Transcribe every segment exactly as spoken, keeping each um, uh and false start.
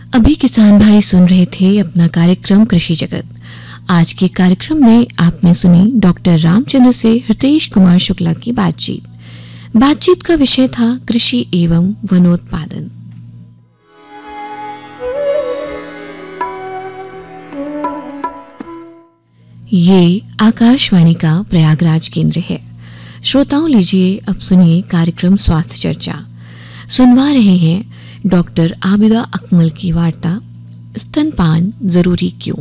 अभी किसान भाई सुन रहे थे अपना कार्यक्रम कृषि जगत। आज के कार्यक्रम में आपने सुनी डॉक्टर रामचंद्र से हितेश कुमार शुक्ला की बातचीत। बातचीत का विषय था कृषि एवं वनोत्पादन। ये आकाशवाणी का प्रयागराज केंद्र है। श्रोताओं, लीजिए अब सुनिए कार्यक्रम स्वास्थ्य चर्चा। सुनवा रहे हैं डॉक्टर आबिदा अकमल की वार्ता, स्तनपान जरूरी क्यों।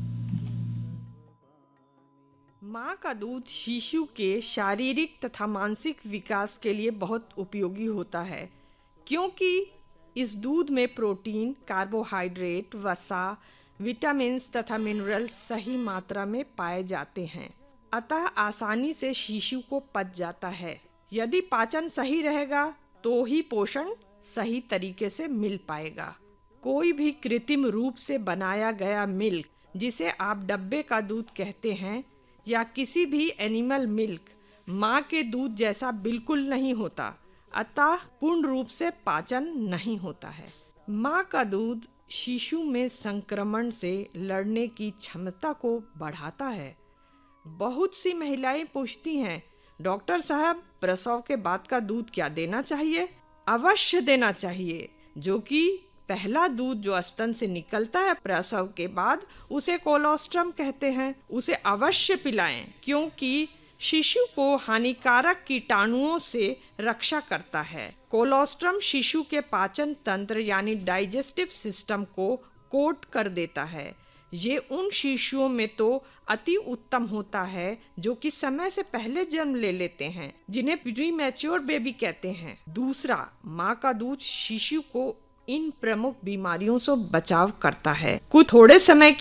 माँ का दूध शिशु के शारीरिक तथा मानसिक विकास के लिए बहुत उपयोगी होता है, क्योंकि इस दूध में प्रोटीन, कार्बोहाइड्रेट, वसा, विटामिन्स तथा मिनरल्स सही मात्रा में पाए जाते हैं, अतः आसानी से शिशु को पच जाता है। यदि पाचन सही रहेगा तो ही पोषण सही तरीके से मिल पाएगा। कोई भी कृत्रिम रूप से बनाया गया मिल्क, जिसे आप डब्बे का दूध कहते हैं, या किसी भी एनिमल मिल्क माँ के दूध जैसा बिल्कुल नहीं होता, अतः पूर्ण रूप से पाचन नहीं होता है। माँ का दूध शिशु में संक्रमण से लड़ने की क्षमता को बढ़ाता है। बहुत सी महिलाएं पूछती हैं, डॉक्टर साहब, प्रसव के बाद का दूध क्या देना चाहिए? अवश्य देना चाहिए, जो कि पहला दूध जो स्तन से निकलता है प्रसव के बाद, उसे कोलोस्ट्रम कहते हैं। उसे अवश्य पिलाएं, क्योंकि शिशु को हानिकारक कीटाणुओं से रक्षा करता है। कोलोस्ट्रम शिशु के पाचन तंत्र यानी डाइजेस्टिव सिस्टम को कोट कर देता है। ये उन शिशुओं में तो अति उत्तम होता है जो कि समय से पहले जन्म ले लेते हैं, जिन्हें प्री मैच्योर बेबी कहते हैं। दूसरा, माँ का दूध शिशु को इन प्रमुख बीमारियों से बचाव करता है। कुछ थोड़े समय की